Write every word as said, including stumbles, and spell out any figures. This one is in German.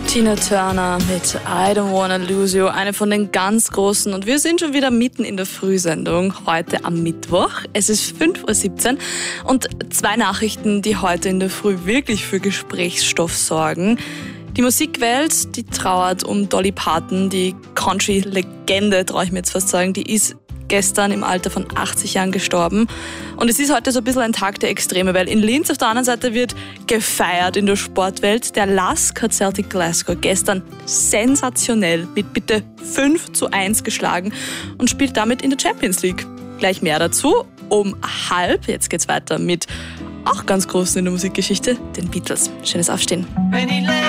Tina Turner mit I Don't Wanna Lose You, eine von den ganz großen. Und wir sind schon wieder mitten in der Frühsendung, heute am Mittwoch. Es ist fünf Uhr siebzehn und zwei Nachrichten, die heute in der Früh wirklich für Gesprächsstoff sorgen. Die Musikwelt, die trauert um Dolly Parton, die Country-Legende, traue ich mir jetzt fast sagen, die ist gestern im Alter von achtzig Jahren gestorben. Und es ist heute so ein bisschen ein Tag der Extreme, weil in Linz auf der anderen Seite wird gefeiert in der Sportwelt. Der Lask hat Celtic Glasgow gestern sensationell mit bitte fünf zu eins geschlagen und spielt damit in der Champions League. Gleich mehr dazu um halb. Jetzt geht's weiter mit auch ganz Großen in der Musikgeschichte, den Beatles. Schönes Aufstehen.